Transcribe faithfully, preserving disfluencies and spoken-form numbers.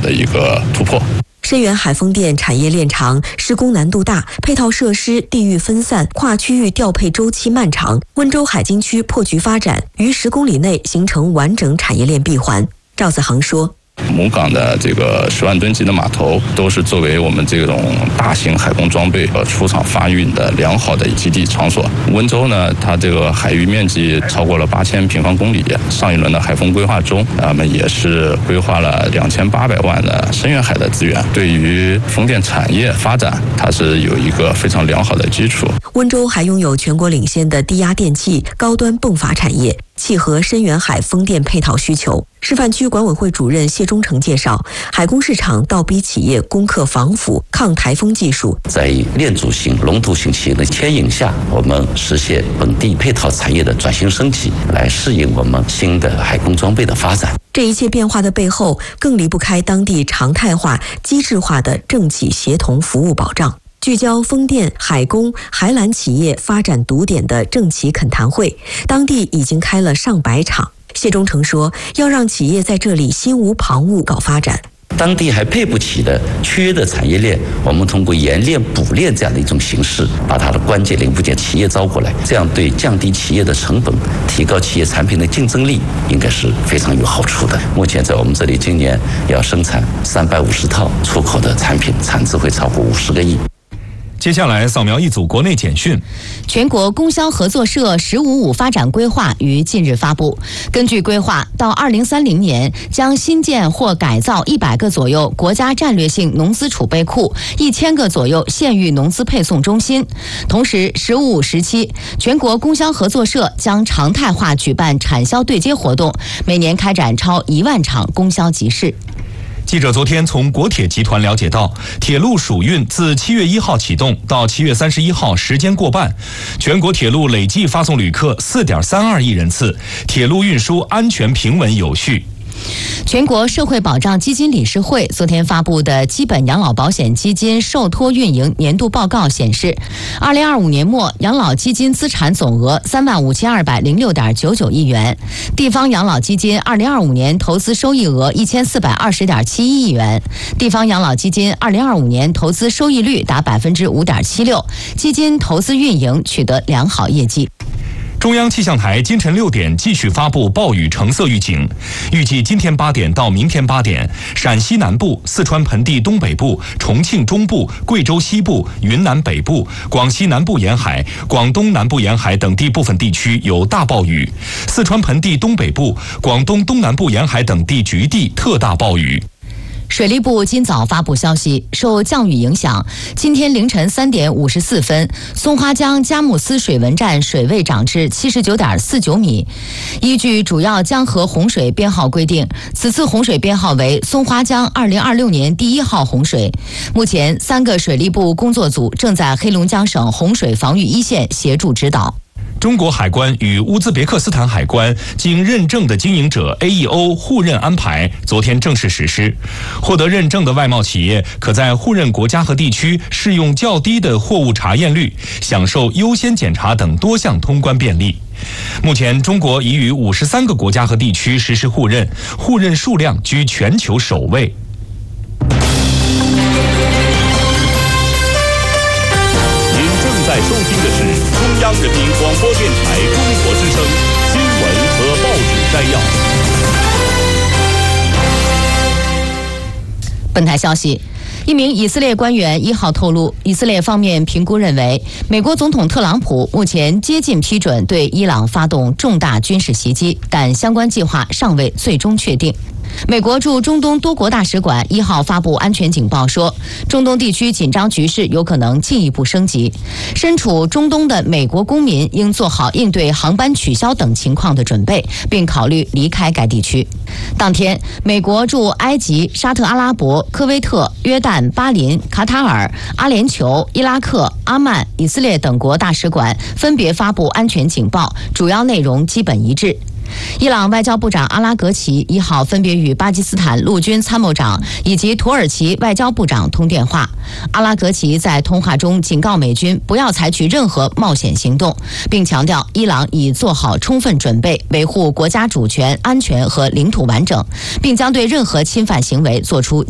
的一个突破。 深源海风电产业链长，施工难度大，配套设施地域分散，跨区域调配周期漫长。温州海津区破局发展，于十公里内形成完整产业链闭环。赵子航说。 母港的这个十万吨级的码头，都是作为我们这种大型海工装备和出厂发运的良好的基地场所。温州呢，它这个海域面积超过了八千平方公里，上一轮的海风规划中，我们也是规划了两千八百万的深远海的资源，对于风电产业发展，它是有一个非常良好的基础。 温州还拥有全国领先的低压电器、高端泵阀产业，契合深远海风电配套需求。示范区管委会主任谢忠诚介绍，海工市场倒逼企业攻克防腐、抗台风技术， 在链组型、龙头型企业的牵引下，我们实现本地配套产业的转型升级，来适应我们新的海工装备的发展。 这一切变化的背后，更离不开当地常态化、机制化的政企协同服务保障。聚焦风电、海工、海缆企业发展堵点的政企恳谈会，当地已经开了上百场。谢忠诚说，要让企业在这里心无旁骛搞发展。 当地还配不起的缺的产业链，我们通过延链补链这样的一种形式，把它的关键零部件企业招过来，这样对降低企业的成本、提高企业产品的竞争力，应该是非常有好处的。目前在我们这里，今年要生产三百五十套出口的产品，产值会超过五十个亿。 接下来扫描一组国内简讯。 全国供销合作社“十五五”发展规划于近日发布。根据规划，到二零三零年将新建或改造一百个左右国家战略性农资储备库，一千个左右县域农资配送中心。同时，“十五五”时期，全国供销合作社将常态化举办产销对接活动，每年开展超一万场供销集市。 记者昨天从国铁集团了解到，铁路暑运自七月一号启动到七月三十一号，时间过半，全国铁路累计发送旅客四点三二亿人次，铁路运输安全平稳有序。 全国社会保障基金理事会昨天发布的基本养老保险基金受托运营年度报告显示，二零二五年末养老基金资产总额三万五千二百零六点九九亿元，地方养老基金二零二五年投资收益额一千四百二十点七一亿元，地方养老基金二零二五年投资收益率达百分之五点七六，基金投资运营取得良好业绩。 中央气象台今晨六点继续发布暴雨橙色预警，预计今天八点到明天八点，陕西南部、四川盆地东北部、重庆中部、贵州西部、云南北部、广西南部沿海、广东南部沿海等地部分地区有大暴雨，四川盆地东北部、广东东南部沿海等地局地特大暴雨。 水利部今早发布消息，受降雨影响，今天凌晨三点五十四分，松花江佳木斯水文站水位涨至七十九点四九米。依据主要江河洪水编号规定，此次洪水编号为松花江二零二六年第一号洪水。目前，三个水利部工作组正在黑龙江省洪水防御一线协助指导。 中国海关与乌兹别克斯坦海关经认证的经营者 A E O 互认安排昨天正式实施。获得认证的外贸企业可在互认国家和地区适用较低的货物查验率，享受优先检查等多项通关便利。目前，中国已与五十三个国家和地区实施互认，互认数量居全球首位。 您正在收听的是中央人民广播电台中国之声新闻和报纸摘要。 本台消息，一名以色列官员一号透露，以色列方面评估认为，美国总统特朗普目前接近批准对伊朗发动重大军事袭击，但相关计划尚未最终确定。美国驻中东多国大使馆一号发布安全警报说，中东地区紧张局势有可能进一步升级，身处中东的美国公民应做好应对航班取消等情况的准备，并考虑离开该地区。当天，美国驻埃及、沙特阿拉伯、科威特、约旦、巴林、卡塔尔、阿联酋、伊拉克、阿曼、以色列等国大使馆分别发布安全警报，主要内容基本一致。伊朗外交部长阿拉格齐一号分别与巴基斯坦陆军参谋长以及土耳其外交部长通电话。阿拉格齐在通话中警告美军不要采取任何冒险行动，并强调伊朗已做好充分准备维护国家主权、安全和领土完整，并将对任何侵犯行为做出